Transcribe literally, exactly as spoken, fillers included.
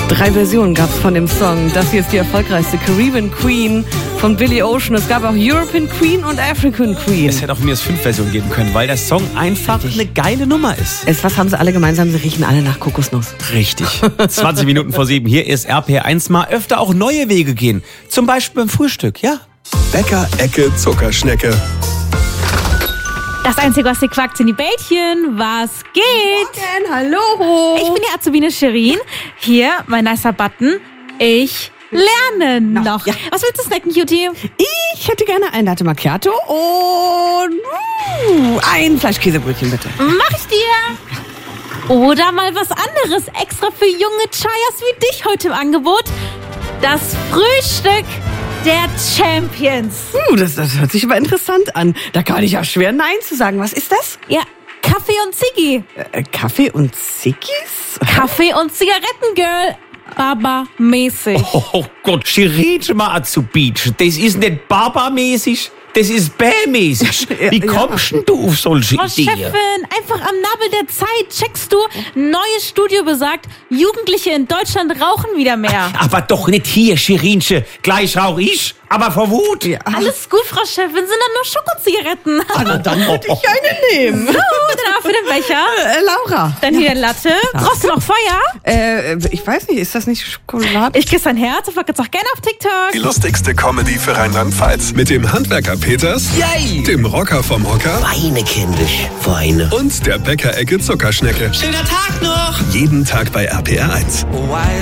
Drei Versionen gab es von dem Song. Das hier ist die erfolgreichste, Caribbean Queen von Billy Ocean. Es gab auch European Queen und African Queen. Es hätte auch mehr als fünf Versionen geben können, weil der Song einfach Richtig. eine geile Nummer ist. Es, was haben sie alle gemeinsam? Sie riechen alle nach Kokosnuss. Richtig. zwanzig Minuten vor sieben. Hier ist R P R eins. Mal öfter auch neue Wege gehen. Zum Beispiel beim Frühstück, ja. Bäcker-Ecke Zuckerschnecke. Das Einzige, was ihr quackt, sind die Bällchen. Was geht? Morgen, hallo. Ich bin die Azubine Shirin. Hier, mein nicer Button. Ich lerne noch. Ja. Was willst du snacken, Cutie? Ich hätte gerne ein Latte Macchiato und uh, ein Fleischkäsebrötchen, bitte. Mach ich dir. Oder mal was anderes, extra für junge Chayas wie dich heute im Angebot. Das Frühstück der Champions. Uh, das, das hört sich aber interessant an. Da kann ich ja schwer Nein zu sagen. Was ist das? Ja, Kaffee und Ziggy. Äh, Kaffee und Ziggis? Kaffee und Zigaretten, Girl. Baba-mäßig. Oh, oh Gott, Shirin mal Azubine. Das ist nicht Baba-mäßig. Das ist bäh-mäßig. Wie kommst ja. du auf solche Frau Ideen? Chefin, einfach am Nabel der Zeit. Checkst du? Neues Studio besagt, Jugendliche in Deutschland rauchen wieder mehr. Aber doch nicht hier, Shirinche. Gleich rauch ich, aber vor Wut. Ja. Alles gut, Frau Chefin, sind dann nur Schokozigaretten. Ah, na, dann würde ich eine nehmen. So, dann auch für den Becher. Äh, Laura. Dann hier Latte. Brauchst du noch Feuer? Äh, ich weiß nicht, ist das nicht Schokolade? Ich küsse dein Herz und folge jetzt auch gerne auf TikTok. Die lustigste Comedy für Rheinland-Pfalz. Mit dem Handwerker Peters, Yay. dem Rocker vom Hocker Weine, kindisch, Weine. und der Bäcker-Ecke Zuckerschnecke. Schöner Tag noch. Jeden Tag bei R P R eins. Why